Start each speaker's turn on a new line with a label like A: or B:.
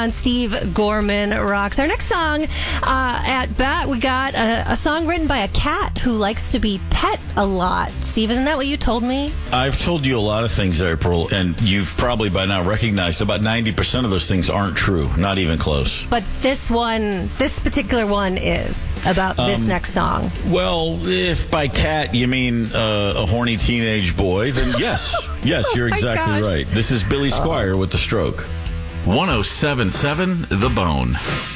A: on Steve Gorman Rocks. Our next song at bat, we got a song written by a cat who likes to be pet a lot. Steve, isn't that what you told me?
B: I've told you a lot of things, April, and you've probably by now recognized about 90% of those things aren't true, not even close.
A: But this particular one is about this next song.
B: Well, if by cat you mean a horny teenage boy, then yes. Yes, you're exactly right. This is Billy Squier with The Stroke.
C: 107.7 The Bone.